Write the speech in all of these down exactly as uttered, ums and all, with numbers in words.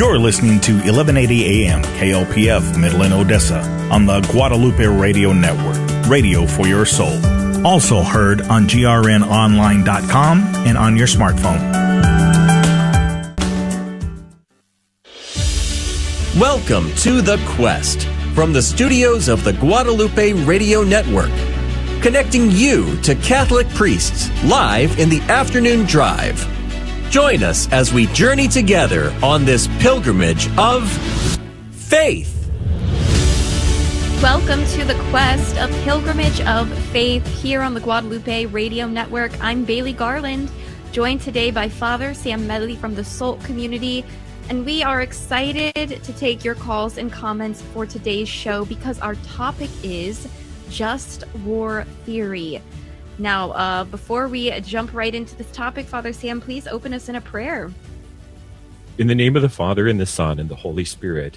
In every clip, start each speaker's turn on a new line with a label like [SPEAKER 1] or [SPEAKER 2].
[SPEAKER 1] You're listening to eleven eighty A M K L P F Midland, Odessa on the Guadalupe Radio Network, radio for your soul. Also heard on G R N online dot com and on your smartphone.
[SPEAKER 2] Welcome to The Quest from the studios of the Guadalupe Radio Network, connecting you to Catholic priests live in the afternoon drive. Join us as we journey together on this pilgrimage of faith.
[SPEAKER 3] Welcome to the quest of Pilgrimage of Faith here on the Guadalupe Radio Network. I'm Bailey Garland, joined today by Father Sam Medley from the SALT community, and we are excited to take your calls and comments for today's show because our topic is just war theory. Now, uh, before we jump right into this topic, Father Sam, please open us in a prayer.
[SPEAKER 4] In the name of the Father, and the Son, and the Holy Spirit.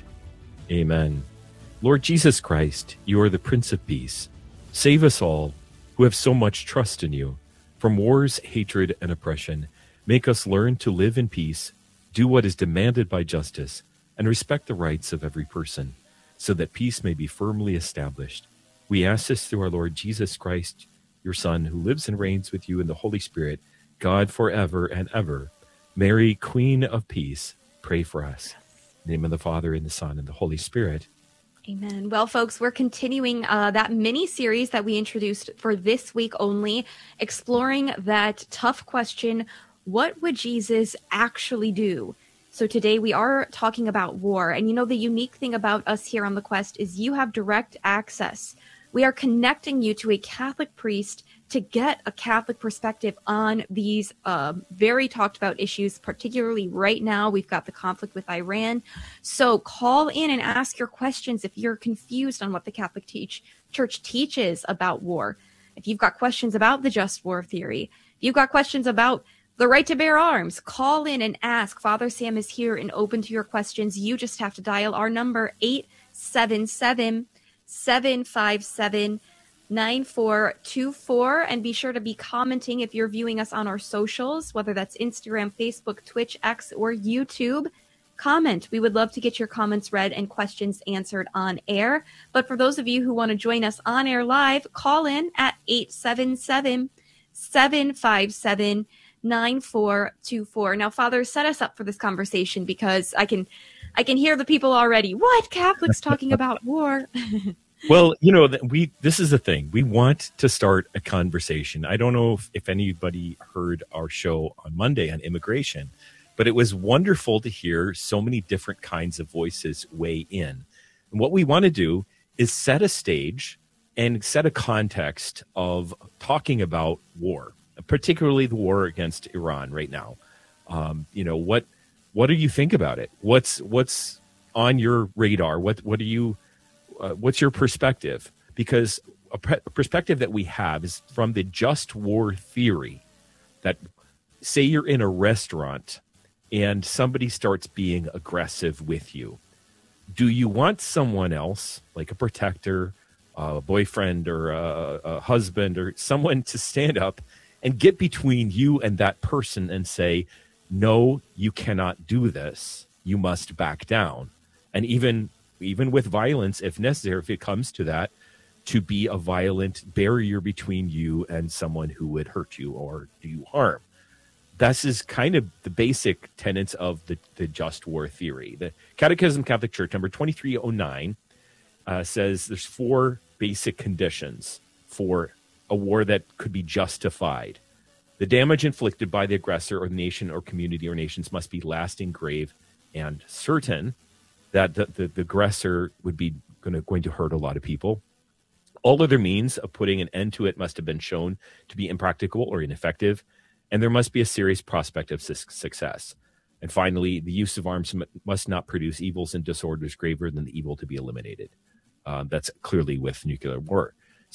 [SPEAKER 4] Amen. Lord Jesus Christ, you are the Prince of Peace. Save us all who have so much trust in you from wars, hatred, and oppression. Make us learn to live in peace, do what is demanded by justice, and respect the rights of every person, so that peace may be firmly established. We ask this through our Lord Jesus Christ, your Son, who lives and reigns with you in the Holy Spirit, God forever and ever. Mary, Queen of Peace, pray for us. In the name of the Father, and the Son, and the Holy Spirit.
[SPEAKER 3] Amen. Well, folks, we're continuing uh, that mini-series that we introduced for this week only, exploring that tough question, what would Jesus actually do? So today we are talking about war. And you know, the unique thing about us here on The Quest is you have direct access. We are connecting you to a Catholic priest to get a Catholic perspective on these uh, very talked about issues, particularly right now. We've got the conflict with Iran. So call in and ask your questions if you're confused on what the Catholic teach, Church teaches about war. If you've got questions about the just war theory, if you've got questions about the right to bear arms, call in and ask. Father Sam is here and open to your questions. You just have to dial our number eight seven seven, seven five seven, nine four two four, and be sure to be commenting if you're viewing us on our socials, whether that's Instagram, Facebook, Twitch, X, or YouTube. Comment. We would love to get your comments read and questions answered on air. But for those of you who want to join us on air live, call in at eight seven seven, seven five seven, nine four two four. Now, Father, set us up for this conversation because I can I can hear the people already. What? Catholics talking about war?
[SPEAKER 4] Well, you know, we this is the thing. We want to start a conversation. I don't know if, if anybody heard our show on Monday on immigration, but it was wonderful to hear so many different kinds of voices weigh in. And what we want to do is set a stage and set a context of talking about war, particularly the war against Iran right now. Um, you know, what what do you think about it? What's what's on your radar? What what do you uh, what's your perspective? Because a, pre- a perspective that we have is from the just war theory. That say you're in a restaurant and somebody starts being aggressive with you. Do you want someone else, like a protector, a boyfriend, or a, a husband, or someone to stand up and get between you and that person and say, no, you cannot do this. You must back down. And even even with violence, if necessary, if it comes to that, to be a violent barrier between you and someone who would hurt you or do you harm. This is kind of the basic tenets of the, the just war theory. The Catechism of Catholic Church, number twenty-three oh nine, uh, says there's four basic conditions for a war that could be justified. The damage inflicted by the aggressor or the nation or community or nations must be lasting, grave, and certain. That the, the, the aggressor would be gonna, going to hurt a lot of people. All other means of putting an end to it must have been shown to be impracticable or ineffective, and there must be a serious prospect of su- success. And finally, the use of arms m- must not produce evils and disorders graver than the evil to be eliminated. Um, that's clearly with nuclear war.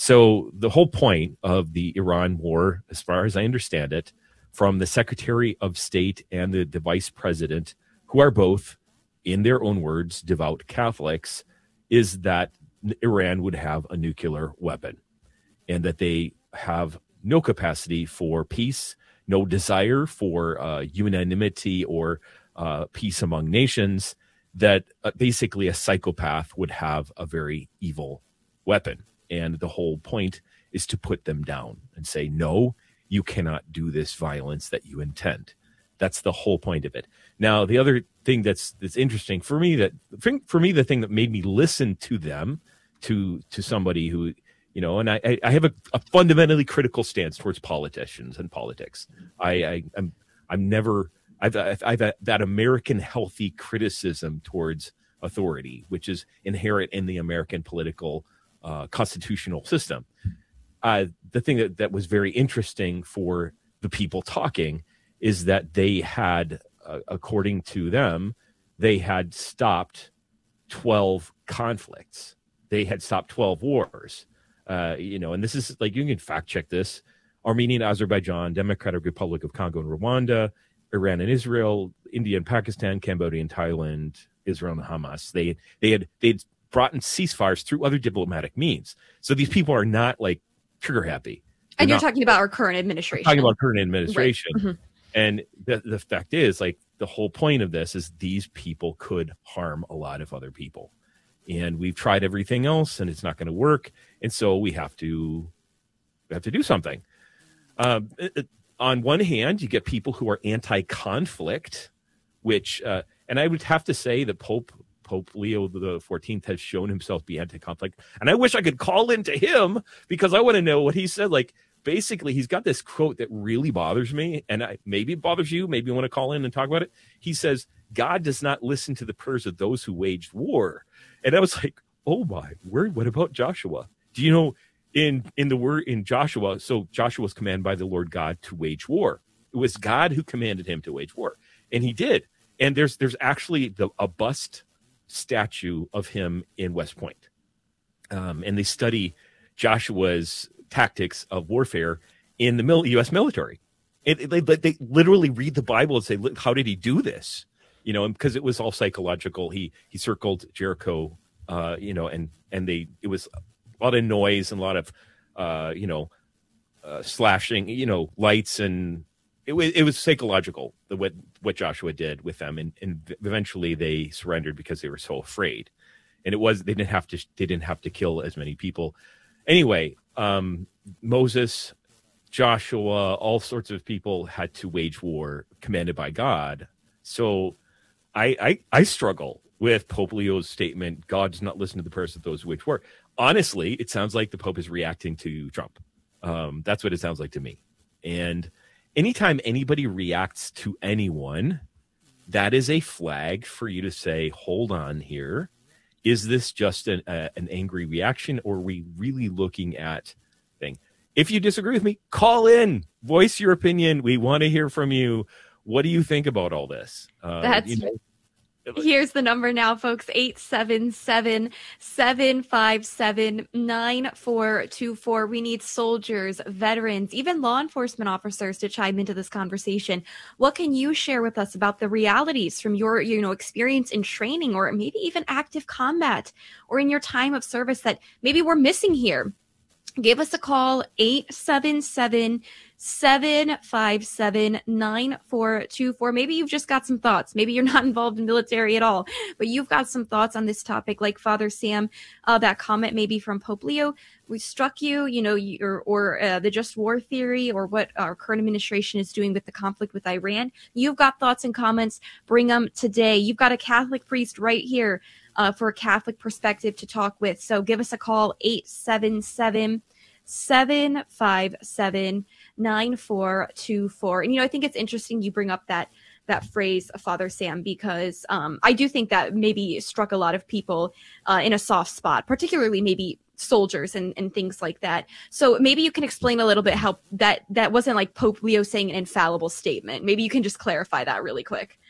[SPEAKER 4] So the whole point of the Iran war, as far as I understand it, from the Secretary of State and the, the Vice President, who are both, in their own words, devout Catholics, is that Iran would have a nuclear weapon and that they have no capacity for peace, no desire for uh, unanimity or uh, peace among nations, that uh, basically a psychopath would have a very evil weapon. And the whole point is to put them down and say, no, you cannot do this violence that you intend. That's the whole point of it. Now, the other thing that's that's interesting for me, that for me, the thing that made me listen to them, to to somebody who, you know, and I, I have a, a fundamentally critical stance towards politicians and politics. I, I I'm I'm never I've I've, I've a, that American healthy criticism towards authority, which is inherent in the American political uh, constitutional system. Uh, the thing that, that was very interesting for the people talking is that they had, uh, according to them, they had stopped twelve conflicts. They had stopped twelve wars. Uh, you know, and this is like, you can fact check this: Armenia and Azerbaijan, Democratic Republic of Congo and Rwanda, Iran and Israel, India and Pakistan, Cambodia and Thailand, Israel and Hamas. They they had they'd brought in ceasefires through other diplomatic means. So these people are not like trigger happy. They're
[SPEAKER 3] and you're
[SPEAKER 4] not,
[SPEAKER 3] talking about our current administration.
[SPEAKER 4] talking about current administration.
[SPEAKER 3] Right. Mm-hmm.
[SPEAKER 4] And the, the fact is, like, the whole point of this is these people could harm a lot of other people. And we've tried everything else, and it's not going to work. And so we have to we have to do something. Um, it, it, on one hand, you get people who are anti-conflict, which, uh, and I would have to say that Pope Pope Leo the fourteenth has shown himself to be anti-conflict. And I wish I could call into him, because I want to know what he said. Like, basically, he's got this quote that really bothers me, and I, maybe it bothers you. Maybe you want to call in and talk about it. He says, God does not listen to the prayers of those who waged war. And I was like, oh my word, what about Joshua? Do you know, in in the word in Joshua, so Joshua was commanded by the Lord God to wage war. It was God who commanded him to wage war, and he did. And there's there's actually the, a bust statue of him in West Point, um, and they study Joshua's tactics of warfare in the mil- U S military. It, it, they, they literally read the Bible and say, look, how did he do this? You know, and because it was all psychological. He he circled Jericho, uh, you know, and and they it was a lot of noise and a lot of, uh, you know, uh, slashing, you know, lights, and it was it was psychological, the, what what Joshua did with them, and, and eventually they surrendered because they were so afraid, and it was they didn't have to they didn't have to kill as many people. Anyway, um, Moses, Joshua, all sorts of people had to wage war commanded by God. So I, I, I struggle with Pope Leo's statement, God does not listen to the prayers of those who wage war. Honestly, it sounds like the Pope is reacting to Trump. Um, that's what it sounds like to me. And anytime anybody reacts to anyone, that is a flag for you to say, hold on here. Is this just an, uh, an angry reaction, or are we really looking at thing? If you disagree with me, call in, voice your opinion. We want to hear from you. What do you think about all this? Uh,
[SPEAKER 3] That's
[SPEAKER 4] you know,
[SPEAKER 3] Here's the number now, folks, eight seven seven, seven five seven, nine four two four. We need soldiers, veterans, even law enforcement officers to chime into this conversation. What can you share with us about the realities from your, you know, experience in training, or maybe even active combat, or in your time of service that maybe we're missing here? Give us a call, eight seven seven, seven five seven, nine four two four. Maybe you've just got some thoughts. Maybe you're not involved in military at all, but you've got some thoughts on this topic, like Father Sam, uh, that comment maybe from Pope Leo, we struck you, you know, you, or, or uh, the just war theory, or what our current administration is doing with the conflict with Iran. You've got thoughts and comments. Bring them today. You've got a Catholic priest right here uh, for a Catholic perspective to talk with. So give us a call, eight seven seven, seven five seven, nine four two four. And, you know, I think it's interesting you bring up that that phrase, Father Sam, because um, I do think that maybe struck a lot of people uh, in a soft spot, particularly maybe soldiers and, and things like that. So maybe you can explain a little bit how that, that wasn't like Pope Leo saying an infallible statement. Maybe you can just clarify that really quick.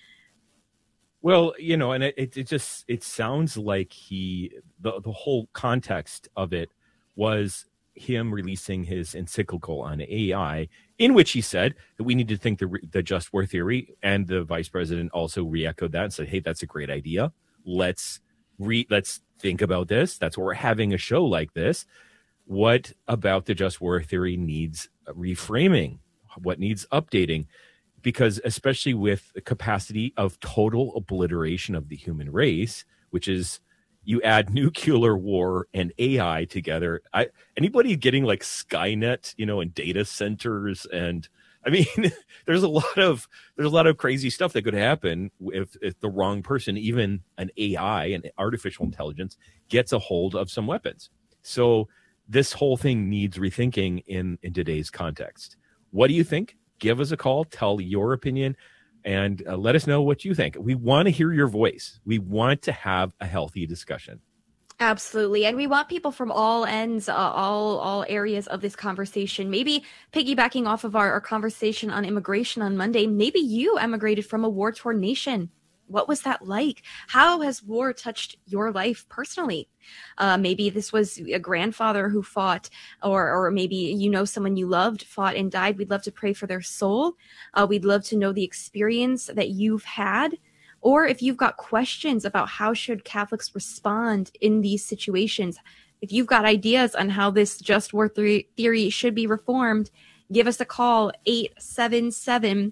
[SPEAKER 4] Well, you know, and it, it just, it sounds like he, the, the whole context of it was him releasing his encyclical on A I, in which he said that we need to think the, the just war theory, and the vice president also re-echoed that and said, hey, that's a great idea. Let's re let's think about this. That's why we're having a show like this. What about the just war theory needs reframing? What needs updating? because especially with the capacity of total obliteration of the human race, which is you add nuclear war and A I together. I, anybody getting like Skynet, you know, and data centers, and I mean, there's a lot of there's a lot of crazy stuff that could happen if, if the wrong person, even an A I, an artificial intelligence, gets a hold of some weapons. So this whole thing needs rethinking in, in today's context. What do you think? Give us a call, tell your opinion, and uh, let us know what you think. We want to hear your voice. We want to have a healthy discussion.
[SPEAKER 3] Absolutely. And we want people from all ends, uh, all all areas of this conversation. Maybe piggybacking off of our, our conversation on immigration on Monday, maybe you emigrated from a war-torn nation. What was that like? How has war touched your life personally? Uh, maybe this was a grandfather who fought, or or maybe you know someone you loved fought and died. We'd love to pray for their soul. Uh, we'd love to know the experience that you've had. Or if you've got questions about how should Catholics respond in these situations, if you've got ideas on how this just war theory should be reformed, give us a call, eight seven seven,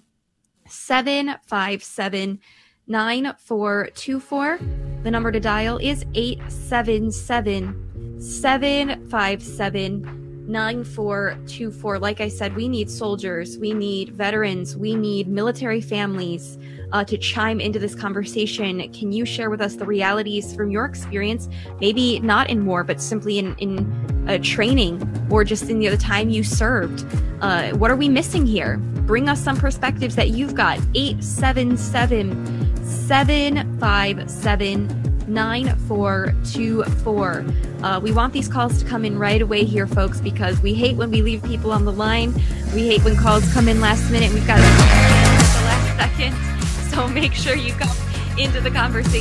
[SPEAKER 3] seven five seven, nine four two four. The number to dial is eight seven seven, seven five seven, nine four two four. Like I said, we need soldiers, we need veterans, we need military families uh, to chime into this conversation. Can you share with us the realities from your experience, maybe not in war, but simply in, in uh, training, or just in the other time you served? Uh, what are we missing here? Bring us some perspectives that you've got. eight seven seven, seven five seven, nine four two four. Uh, we want these calls to come in right away here, folks, because we hate when we leave people on the line. We hate when calls come in last minute. We've got to at the last second. So make sure you come into the conversation.